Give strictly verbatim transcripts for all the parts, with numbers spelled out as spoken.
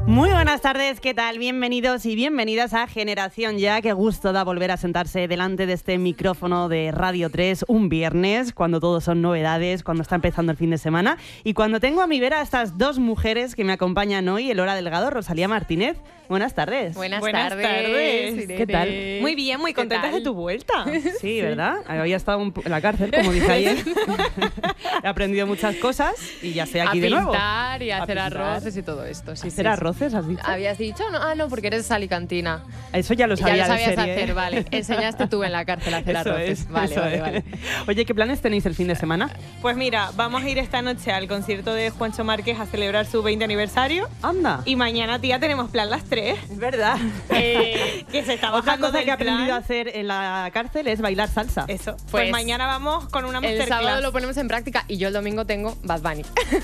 Muy buenas tardes, ¿qué tal? Bienvenidos y bienvenidas a Generación Ya. Qué gusto da volver a sentarse delante de este micrófono de Radio tres un viernes, cuando todo son novedades, cuando está empezando el fin de semana y cuando tengo a mi vera a estas dos mujeres que me acompañan hoy, Elora Delgado, Rosalía Martínez. Buenas tardes. Buenas, Buenas tardes. tardes. ¿Qué tal? Muy bien, muy contentas de tu vuelta. Sí, sí, ¿verdad? Había estado un, en la cárcel, como dije ayer. He aprendido muchas cosas y ya estoy aquí a de nuevo. Pintar y a, A hacer pintar. arroces y todo esto. Sí, ¿Hacer sí, arroces, has dicho? sí. ¿Habías dicho? No, ah, no, porque eres alicantina. Eso ya lo sabía ya lo de sabías serie, hacer, ¿eh? vale. Enseñaste tú en la cárcel a hacer Eso arroces. es, vale, eso vale, es. vale. Oye, ¿qué planes tenéis el fin de semana? Pues mira, vamos a ir esta noche al concierto de Juancho Márquez a celebrar su veinte aniversario. Anda. Y mañana, tía, tenemos plan las tres. Es verdad. Eh, que se está Otra bajando cosa del que he aprendido plan. a hacer en la cárcel es bailar salsa. Eso. Pues, Pues mañana vamos con una El masterclass. sábado lo ponemos en práctica y yo el domingo tengo Bad Bunny.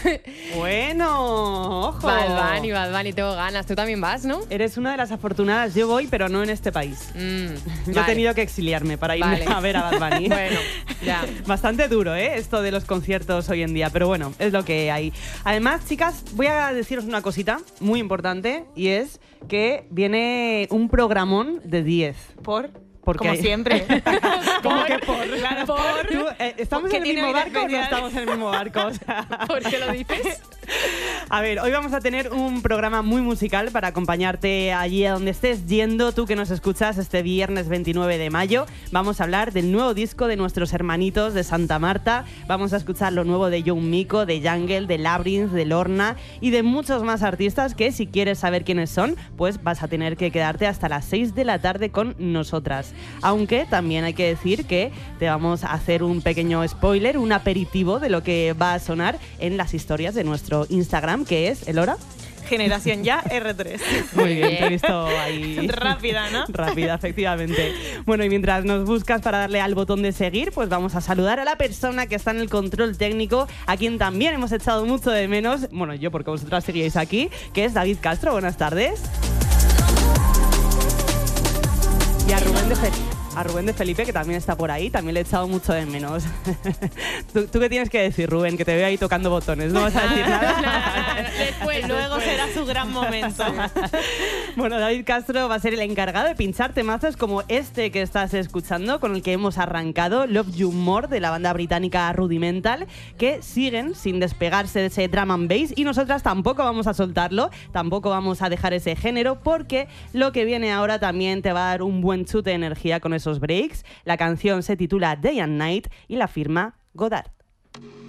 Bueno, ojo. Bad Bunny, Bad Bunny, tengo ganas. Tú también vas, ¿no? Eres una de las afortunadas. Yo voy, pero no en este país. Mm, Yo vale. he tenido que exiliarme para irme Vale. a ver a Bad Bunny. Bueno, ya. Bastante duro, ¿eh? Esto de los conciertos hoy en día, pero bueno, es lo que hay. Además, chicas, voy a deciros una cosita muy importante y es que viene un programón de diez. Por, Porque como hay- siempre. ¿Cómo que por? Claro, por. Tú, eh, ¿Estamos ¿Qué en el tiene mismo hoy de barco o no especial? estamos en el mismo barco? O sea, ¿Por qué lo dices? a ver, hoy vamos a tener un programa muy musical para acompañarte allí a donde estés yendo, tú que nos escuchas este viernes veintinueve de mayo. Vamos a hablar del nuevo disco de nuestros hermanitos de Santa Marta. Vamos a escuchar lo nuevo de Young Miko, de Jungle, de Labyrinth, de Lorna y de muchos más artistas que si quieres saber quiénes son, pues vas a tener que quedarte hasta las seis de la tarde con nosotras. Aunque también hay que decir que te vamos a hacer un pequeño spoiler, un aperitivo de lo que va a sonar en las historias de nuestro Instagram, que es, Elora. Generación Ya R tres. Muy bien, te he visto ahí. Rápida, ¿no? Rápida, efectivamente. Bueno, y mientras nos buscas para darle al botón de seguir, pues vamos a saludar a la persona que está en el control técnico, a quien también hemos echado mucho de menos, bueno, yo porque vosotras seguíais aquí, que es David Castro. Buenas tardes. Y a Rubén de Felipe. A Rubén de Felipe, que también está por ahí, también le he echado mucho de menos. ¿Tú, ¿Tú qué tienes que decir, Rubén? Que te veo ahí tocando botones, ¿no vas a decir nada? Después, Luego después. será su gran momento. Bueno, David Castro va a ser el encargado de pinchar temazos como este que estás escuchando, con el que hemos arrancado, Love You More, de la banda británica Rudimental, que siguen sin despegarse de ese drum and bass y nosotras tampoco vamos a soltarlo, tampoco vamos a dejar ese género, porque lo que viene ahora también te va a dar un buen chute de energía con esos breaks. La canción se titula Day and Night y la firma Godard.